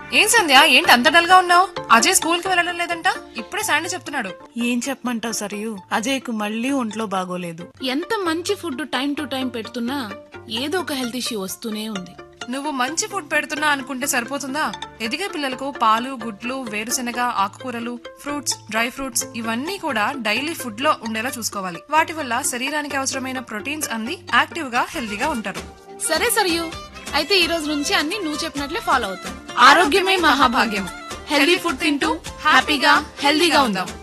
ఏం సంధ్య, ఏంటి అంత డల్ గా ఉన్నావు? అజయ్ స్కూల్ కి వెళ్ళడం లేదంట, ఇప్పుడే శాండీ చెప్తున్నాడు. ఏం చెప్పమంటావు సరియు, అజయ్ కు మళ్ళీ ఒంట్లో బాగోలేదు. ఎంత మంచి ఫుడ్ టైం టు టైం పెడుతున్నా ఏదో ఒక హెల్త్ ఇష్యూ వస్తూనే ఉంది. నువ్వు మంచి ఫుడ్ పెడుతున్నా అనుకుంటే సరిపోతుందా? ఎదిగే పిల్లలకు పాలు, గుడ్లు, వేరుశెనగ, ఆకుకూరలు, ఫ్రూట్స్, డ్రై ఫ్రూట్స్ ఇవన్నీ కూడా డైలీ ఫుడ్ లో ఉండేలా చూసుకోవాలి. వాటి వల్ల శరీరానికి అవసరమైన ప్రోటీన్స్ అంది యాక్టివ్ గా హెల్దీగా ఉంటారు. సరే సరియు, అయితే ఈ రోజు నుంచి అన్ని నువ్వు చెప్పినట్లే ఫాలో అవుతాం. ఆరోగ్యమే మహాభాగ్యం. హెల్దీ ఫుడ్ తింటూ హ్యాపీగా హెల్దీగా ఉందాం.